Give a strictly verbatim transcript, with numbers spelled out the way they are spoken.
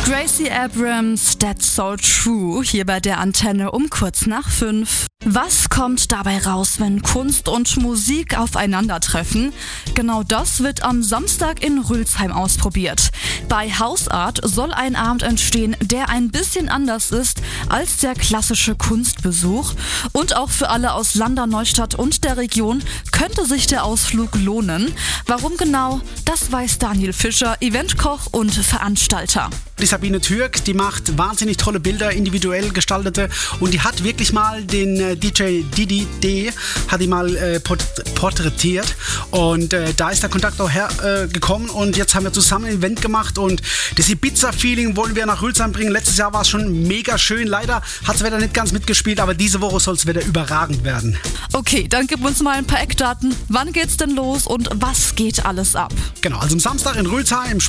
Gracie Abrams, That's So True, hier bei der Antenne um kurz nach fünf. Was kommt dabei raus, wenn Kunst und Musik aufeinandertreffen? Genau das wird am Samstag in Rülsheim ausprobiert. Bei Hausart soll ein Abend entstehen, der ein bisschen anders ist als der klassische Kunstbesuch. Und auch für alle aus Landerneustadt und der Region könnte sich der Ausflug lohnen. Warum genau, das weiß Daniel Fischer, Eventkoch und Veranstalter. Die Sabine Türk, die macht wahnsinnig tolle Bilder, individuell gestaltete, und die hat wirklich mal den äh, D J Didi D, hat die mal äh, port- porträtiert, und äh, da ist der Kontakt auch hergekommen, äh, und jetzt haben wir zusammen ein Event gemacht und das Ibiza-Feeling wollen wir nach Rülsheim bringen. Letztes Jahr war es schon mega schön, leider hat das Wetter nicht ganz mitgespielt, aber diese Woche soll es wieder überragend werden. Okay, dann gib uns mal ein paar Eckdaten. Wann geht's denn los und was geht alles ab? Genau, also am Samstag in Rülsheim